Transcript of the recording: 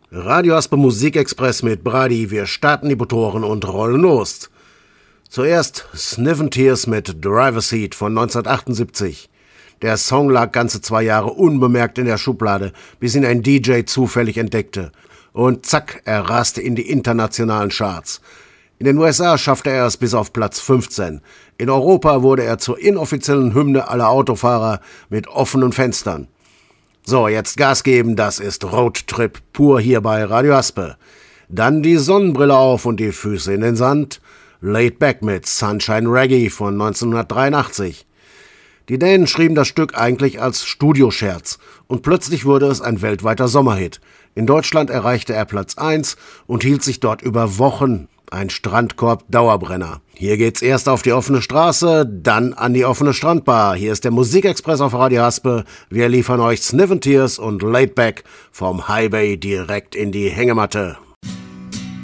Radio Asper Musikexpress mit Brady. Wir starten die Motoren und rollen los. Zuerst Sniffin' Tears mit Driver Seat von 1978. Der Song lag ganze 2 Jahre unbemerkt in der Schublade, bis ihn ein DJ zufällig entdeckte. Und zack, er raste in die internationalen Charts. In den USA schaffte er es bis auf Platz 15. In Europa wurde er zur inoffiziellen Hymne aller Autofahrer mit offenen Fenstern. So, jetzt Gas geben, das ist Roadtrip pur hier bei Radio Aspe. Dann die Sonnenbrille auf und die Füße in den Sand. Laid Back mit Sunshine Reggae von 1983. Die Dänen schrieben das Stück eigentlich als Studioscherz und plötzlich wurde es ein weltweiter Sommerhit. In Deutschland erreichte er Platz 1 und hielt sich dort über Wochen. Ein Strandkorb-Dauerbrenner. Hier geht's erst auf die offene Straße, dann an die offene Strandbar. Hier ist der Musikexpress auf Radio Aspe. Wir liefern euch Sniffin' Tears und Laid Back vom Highway direkt in die Hängematte.